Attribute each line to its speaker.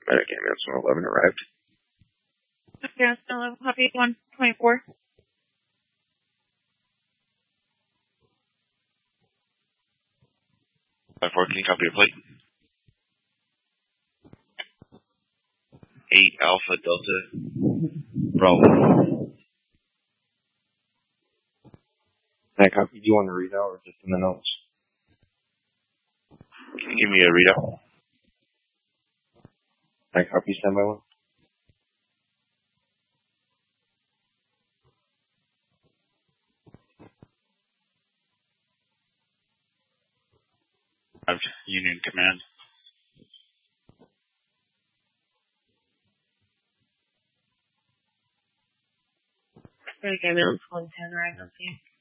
Speaker 1: Medic ambulance 111 arrived.
Speaker 2: Okay, still copy 124.
Speaker 1: Can you copy your plate? 8 Alpha Delta Bravo. Can I copy? Do you want to read out or just in the notes? Can you give me a readout? Can I copy standby one?
Speaker 3: Union Command.
Speaker 2: Medic ambulance 110 arrived on scene.